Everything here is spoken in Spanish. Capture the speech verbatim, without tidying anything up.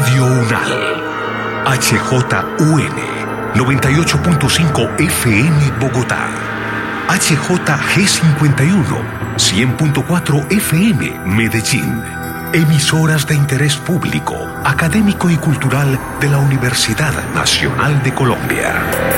Radio Unal, H J U N, noventa y ocho punto cinco F M Bogotá, H J G cincuenta y uno, cien punto cuatro F M Medellín. Emisoras de interés público, académico y cultural de la Universidad Nacional de Colombia.